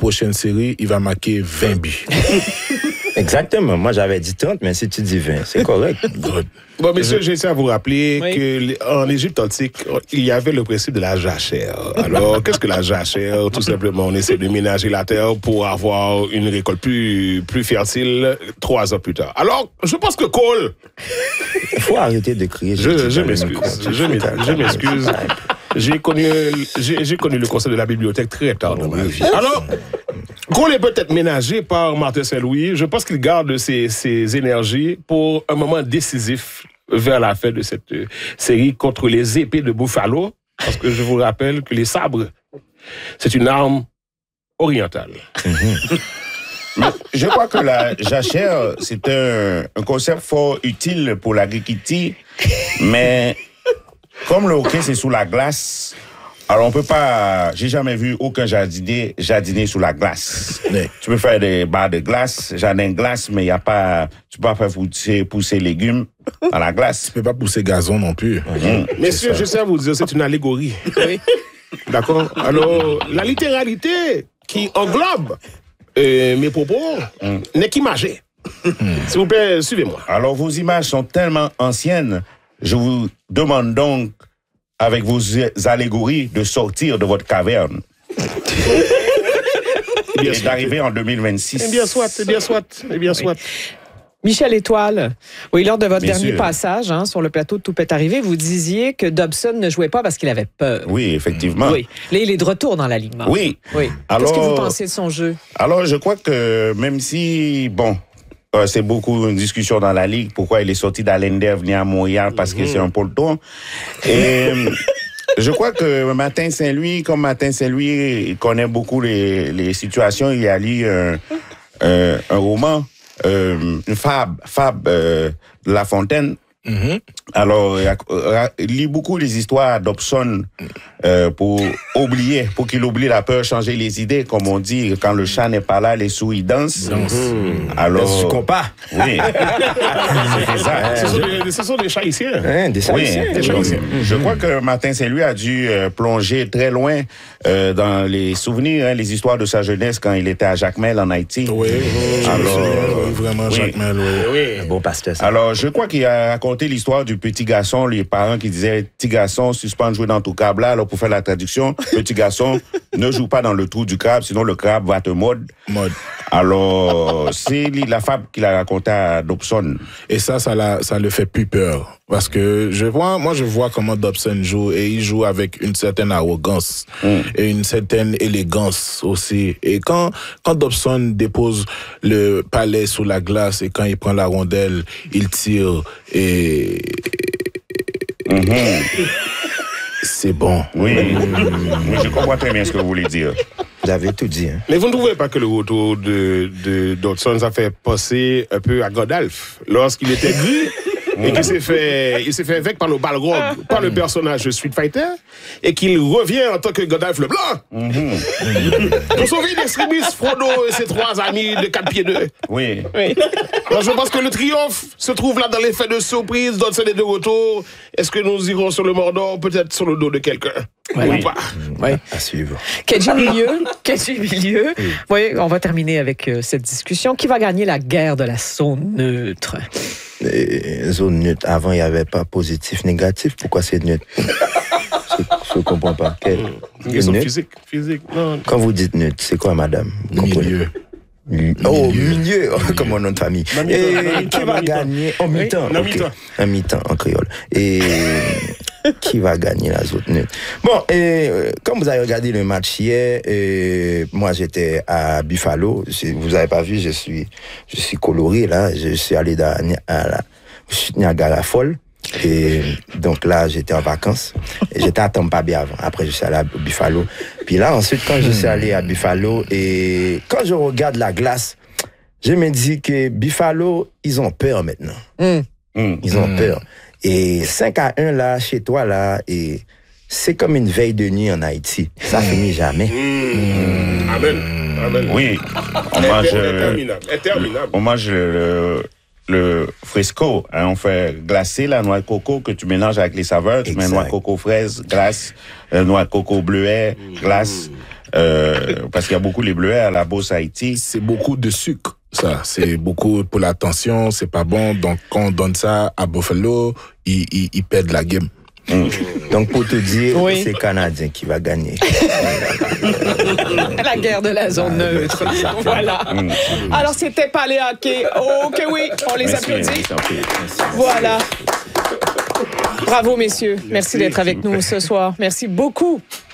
prochaine série, il va marquer 20 buts. Exactement. Moi, j'avais dit 30, mais si tu dis 20, c'est correct. Bon, messieurs, j'essaie à vous rappeler qu'en Égypte antique, il y avait le principe de la jachère. Alors, qu'est-ce que la jachère? Tout simplement, on essaie de ménager la terre pour avoir une récolte plus fertile 3 ans plus tard. Alors, je pense que Cole... Il faut arrêter de crier. Je m'excuse. J'ai connu le conseil de la bibliothèque très tard dans ma vie. Alors, Cole est peut-être ménagé par Martin Saint-Louis. Je pense qu'il garde ses énergies pour un moment décisif vers la fin de cette série contre les épées de Buffalo. Parce que je vous rappelle que les sabres, c'est une arme orientale. Mais je crois que la jachère, c'est un concept fort utile pour l'agriculture, mais comme le hockey, c'est sous la glace, alors on peut pas... J'ai jamais vu aucun jardinier sous la glace. Tu peux faire des barres de glace, jardin de glace, mais il y a pas... Tu peux pas faire pousser légumes à la glace. Tu peux pas pousser gazon non plus. Messieurs, je sais à vous dire, c'est une allégorie. Oui. D'accord? Alors, la littéralité qui englobe mes propos n'est qu'imagée. S'il vous plaît, suivez-moi. Alors, vos images sont tellement anciennes, je vous demande donc, avec vos allégories, de sortir de votre caverne. Et d'arriver en 2026. Eh bien soit. Michel Étoile, oui, lors de votre dernier passage sur le plateau de Tout peut arriver, vous disiez que Dobson ne jouait pas parce qu'il avait peur. Oui, effectivement. Oui. Là, il est de retour dans l'alignement. Oui. Qu'est-ce que vous pensez de son jeu? Alors, je crois que même si, c'est beaucoup une discussion dans la Ligue, pourquoi il est sorti d'Allender, venir à Montréal, parce que c'est un peloton. Et je crois que Martin Saint-Louis, il connaît beaucoup les situations. Il a lu un roman, une fable de La Fontaine. Alors, il lit beaucoup les histoires Dobson pour qu'il oublie la peur, changer les idées, comme on dit, quand le chat n'est pas là, les souris dansent. Alors, tu comprends? Oui. C'est ça. Ce sont des chats ici. Des chats ici. Je crois que Martin Saint-Louis a dû plonger très loin dans les souvenirs, les histoires de sa jeunesse quand il était à Jacmel en Haïti. Oui. Alors, vraiment Jacmel, oui. Un bon pasteur. Alors, je crois qu'il a raconté l'histoire du petit garçon, les parents qui disaient « Petit garçon, suspend de jouer dans ton câble là ». Alors, pour faire la traduction, petit garçon, ne joue pas dans le trou du crabe, sinon le crabe va te mordre. Alors, c'est la fable qu'il a racontée à Dobson. Et ça le fait plus peur. Parce que je vois comment Dobson joue, et il joue avec une certaine arrogance et une certaine élégance aussi. Et quand Dobson dépose le palais sous la glace et quand il prend la rondelle, il tire et c'est bon. Oui, je comprends très bien ce que vous voulez dire. Vous avez tout dit. Mais vous ne trouvez pas que le retour de Dobson, ça fait penser un peu à Godalf lorsqu'il était gris et qu'il s'est fait avec par le Balrog, par le personnage de Street Fighter, et qu'il revient en tant que Godalf le Blanc. Pour sauver Extremis, Frodo et ses 3 amis de 4 pieds 2. Oui. Alors je pense que le triomphe se trouve là dans l'effet de surprise. Dobson est de retour. Est-ce que nous irons sur le Mordor, peut-être sur le dos de quelqu'un? Ou pas? Oui. À suivre. Kedji Milieu. Oui, on va terminer avec cette discussion. Qui va gagner la guerre de la zone neutre? Zone neutre. Avant, il n'y avait pas positif, négatif. Pourquoi c'est neutre? Je ne comprends pas. Question physique. Non. Quand vous dites neutre, c'est quoi, madame? Milieu. Milieu, comme mon nom de famille. Et qui va gagner? En mi-temps. En mi-temps, en créole. Et qui va gagner la zone neutre? Bon, comme vous avez regardé le match hier, moi j'étais à Buffalo. Vous n'avez pas vu, je suis coloré là. Je suis allé à Niagara Falls. Et donc là, j'étais en vacances. Et j'étais à Tampa Bay avant. Après, je suis allé à Buffalo. Puis là, ensuite, quand je suis allé à Buffalo, et quand je regarde la glace, je me dis que Buffalo, ils ont peur maintenant. Ils ont peur. Et 5-1 là, chez toi là, et c'est comme une veille de nuit en Haïti. Ça finit jamais. Amen. Oui. On mange le fresco, on fait glacer la noix de coco que tu mélanges avec les saveurs. Tu mets noix de coco fraise, glace, noix de coco bleuet, glace. Parce qu'il y a beaucoup les bleuets à la Bourse Haïti. C'est beaucoup de sucre. Ça, c'est beaucoup pour la tension, c'est pas bon. Donc, quand on donne ça à Buffalo, ils perdent la game. Donc, pour te dire, c'est Canadien qui va gagner. La guerre de la zone neutre. Voilà. Alors, c'était Palais Hockey. Ok, oui, on les applaudit. Voilà. Bravo, messieurs. Merci d'être avec nous ce soir. Merci beaucoup.